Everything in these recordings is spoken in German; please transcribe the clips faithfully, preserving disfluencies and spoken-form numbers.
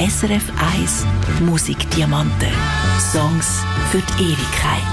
S R F eins Musikdiamanten. Songs für die Ewigkeit.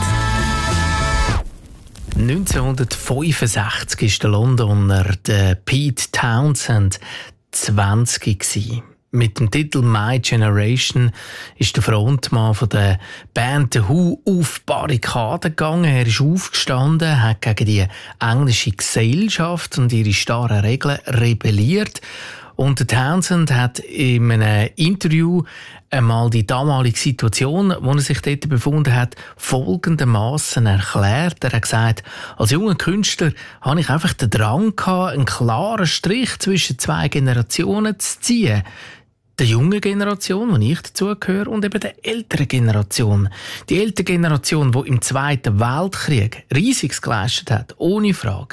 neunzehnhundertfünfundsechzig war der Londoner der Pete Townshend zwanzig gewesen. Mit dem Titel «My Generation» ist der Frontmann von der Band The Who auf Barrikaden gegangen. Er ist aufgestanden, hat gegen die englische Gesellschaft und ihre starren Regeln rebelliert. Und der Townshend hat in einem Interview einmal die damalige Situation, wo er sich dort befunden hat, folgendermaßen erklärt. Er hat gesagt, als junger Künstler hatte ich einfach den Drang gehabt, einen klaren Strich zwischen zwei Generationen zu ziehen. Der jungen Generation, wo ich dazugehöre, und eben der älteren Generation. Die ältere Generation, die im Zweiten Weltkrieg Riesiges geleistet hat, ohne Frage,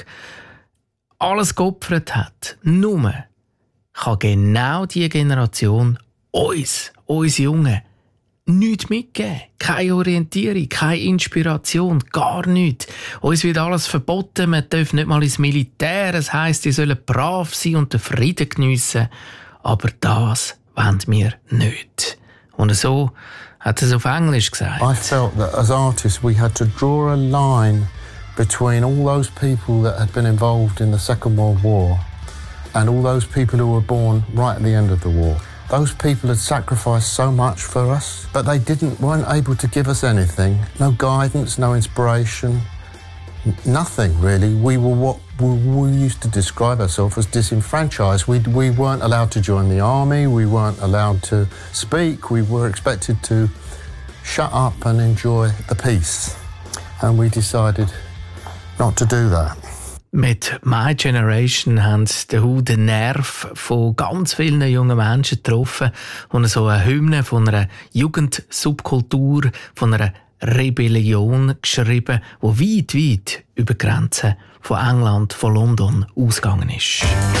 alles geopfert hat, nur kann genau diese Generation uns, uns Jungen, nichts mitgeben. Keine Orientierung, keine Inspiration, gar nichts. Uns wird alles verboten, man darf nicht mal ins Militär. Es heisst, sie sollen brav sein und den Frieden geniessen. Aber das wollen wir nicht. Und so hat er es auf Englisch gesagt. I felt that as artists we had to draw a line between all those people that had been involved in the Second World War and all those people who were born right at the end of the war. Those people had sacrificed so much for us, but they didn't, weren't able to give us anything. No guidance, no inspiration, n- nothing really. We were what we, we used to describe ourselves as disenfranchised. We, we weren't allowed to join the army, we weren't allowed to speak, we were expected to shut up and enjoy the peace. And we decided not to do that. Mit «My Generation» haben die Who den Nerv von ganz vielen jungen Menschen getroffen und so eine Hymne von einer Jugendsubkultur, von einer Rebellion geschrieben, die weit, weit über die Grenzen von England, von London ausgegangen ist.